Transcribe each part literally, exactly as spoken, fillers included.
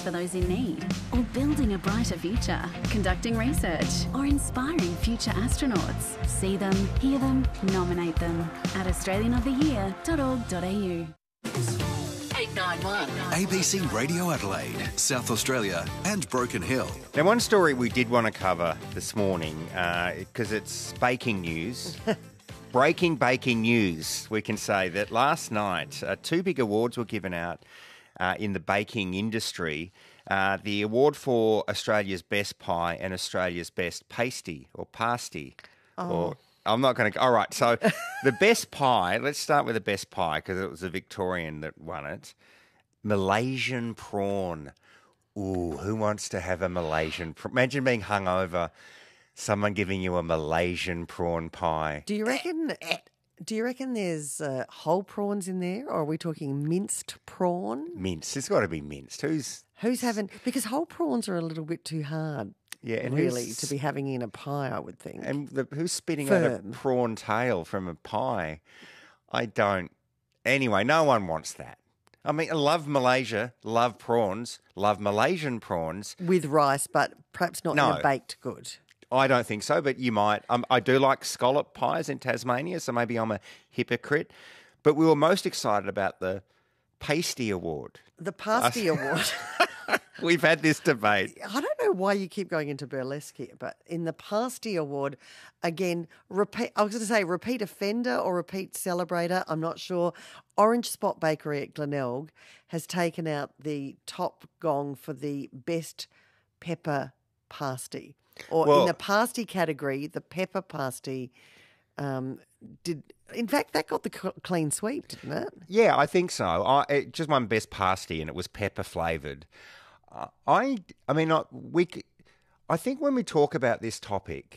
for those in need, or building a brighter future, conducting research, or inspiring future astronauts. See them, hear them, nominate them at australian of the year dot org dot a u. eight nine one. A B C Radio Adelaide, South Australia and Broken Hill. Now, one story we did want to cover this morning, because uh, it's baking news. Breaking baking news, we can say that last night uh, two big awards were given out uh, in the baking industry. Uh, the award for Australia's Best Pie and Australia's Best Pasty or Pasty. Oh. Or, I'm not going to... All right, so the Best Pie, let's start with the Best Pie because it was a Victorian that won it. Malaysian prawn. Ooh, who wants to have a Malaysian prawn? Imagine being hungover, someone giving you a Malaysian prawn pie. Do you reckon? Do you reckon there's uh, whole prawns in there, or are we talking minced prawn? Minced. It's got to be minced. Who's who's having? Because whole prawns are a little bit too hard. Yeah, and really to be having in a pie, I would think. And the, who's spitting Firm. out a prawn tail from a pie? I don't. Anyway, no one wants that. I mean, I love Malaysia, love prawns, love Malaysian prawns. With rice, but perhaps not No. in a baked good. I don't think so, but you might. Um, I do like scallop pies in Tasmania, so maybe I'm a hypocrite. But we were most excited about the Pasty Award. The Pasty Award. We've had this debate. I don't know why you keep going into burlesque here, but in the Pasty Award, again, repeat. I was going to say repeat offender or repeat celebrator. I'm not sure. Orange Spot Bakery at Glenelg has taken out the top gong for the best pepper pasty, or Well- in the pasty category, the pepper pasty. Um, did in fact that got the c- clean sweep, didn't it? Yeah, I think so. I it just my best pasty, and it was pepper flavoured. Uh, I, I mean, I, we, c- I think when we talk about this topic,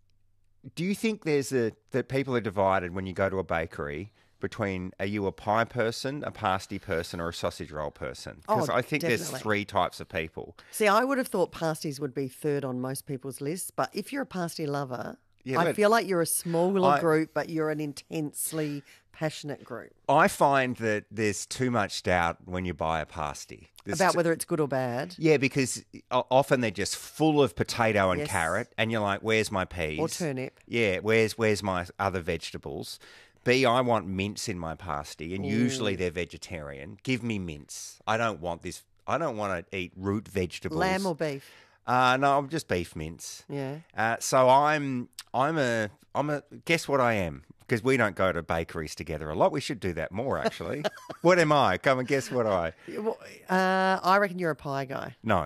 do you think there's a that people are divided when you go to a bakery between are you a pie person, a pasty person, or a sausage roll person? Because Oh, I think there's definitely. three types of people. See, I would have thought pasties would be third on most people's lists, but if you're a pasty lover, Yeah, I but feel like you're a smaller I- group, but you're an intensely passionate group. I find that there's too much doubt when you buy a pasty. There's About t- whether it's good or bad. Yeah, because o- often they're just full of potato and Yes. carrot, and you're like, "Where's my peas?" Or turnip. Yeah, where's where's my other vegetables? B, I want mince in my pasty, and usually they're vegetarian. Give me mince. I don't want this. I don't want to eat root vegetables. Lamb or beef? Uh, no, I'm just beef mince. Yeah. Uh, so I'm I'm a I'm a guess what I am, because we don't go to bakeries together a lot. We should do that more, actually. What am I? Come and guess what I. Well, Uh, I reckon you're a pie guy. No.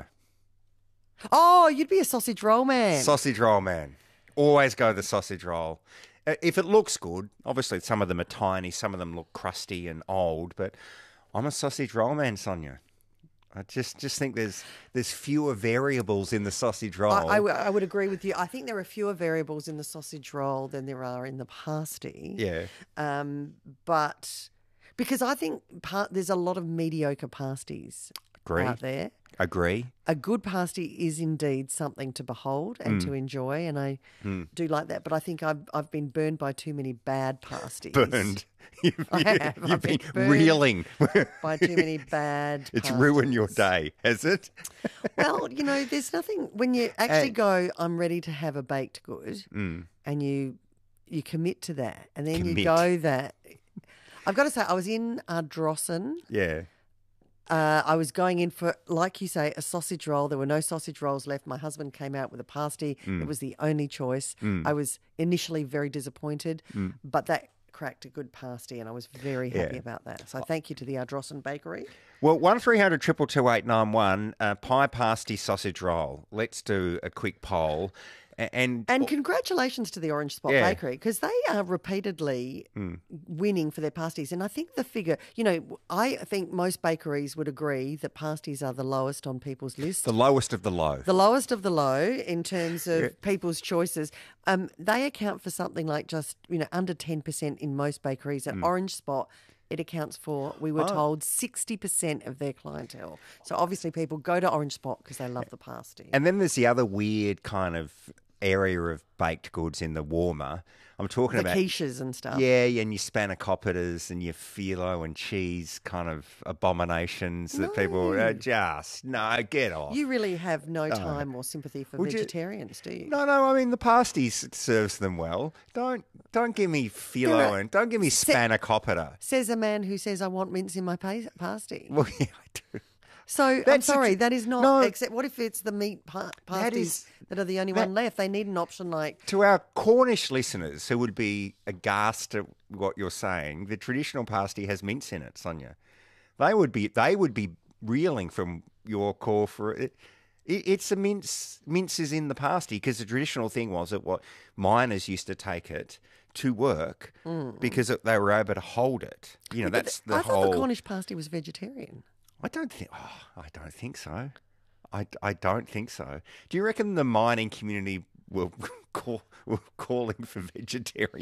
Oh, you'd be a sausage roll man. Sausage roll, man. Always go the sausage roll. Uh, If it looks good, obviously some of them are tiny, some of them look crusty and old, but I'm a sausage roll man, Sonia. I just, just think there's there's fewer variables in the sausage roll. I, I w- I would agree with you. I think there are fewer variables in the sausage roll than there are in the pasty. yeah. Um, but because I think pa- there's a lot of mediocre pasties Agree. out there. Agree. A good pasty is indeed something to behold and Mm. to enjoy, and I do like that. But I think I've I've been burned by too many bad pasties. Burned. You've, I have. you've I've been been burned. reeling. by too many bad. It's ruined your pasties. day, has it? Well, you know, there's nothing when you actually And- go. I'm ready to have a baked good, Mm. and you you commit to that, and then you Commit. go that. I've got to say, I was in Ardrossan. Yeah. Uh, I was going in for, like you say, a sausage roll. There were no sausage rolls left. My husband came out with a pasty. Mm. It was the only choice. I was initially very disappointed, but that cracked a good pasty, and I was very happy Yeah. about that. So thank you to the Ardrossan Bakery. Well, one three hundred two two eight nine one, uh, pie pasty sausage roll. Let's do a quick poll. A- And, And congratulations to the Orange Spot Yeah. Bakery, because they are repeatedly winning for their pasties. And I think the figure, you know, I think most bakeries would agree that pasties are the lowest on people's list. the lowest of the low. The lowest of the low in terms of people's choices. Um, they account for something like just, you know, under ten percent in most bakeries. At Orange Spot, it accounts for, we were Oh. told, sixty percent of their clientele. So obviously people go to Orange Spot because they love the pasty. And then there's the other weird kind of area of baked goods in the warmer. I'm talking The about quiches and stuff. yeah, and your spanakopiters and your phyllo and cheese kind of abominations that people No. are just no get off. You really have no time or sympathy for Would you- vegetarians, do you? No, no. I mean, the pasty s- serves them well. Don't don't give me There phyllo are- and don't give me Se- spanakopita. Says a man who says, I want mince in my pa- pasty. Well, yeah, I do. So, I'm That's a sorry, tr- that is not... No. Except, what if it's the meat pa- That pasties is- that are the only that- one left? They need an option like... To our Cornish listeners who would be aghast at what you're saying, the traditional pasty has mince in it, Sonia. They would be they would be reeling from your call for it. it it's a mince. Mince is in the pasty because the traditional thing was that what miners used to take it to work because it, they were able to hold it. You know, that's the I whole. thought the Cornish pasty was vegetarian. I don't think. Oh, I don't think so. I, I don't think so. Do you reckon the mining community were call, were calling for vegetarian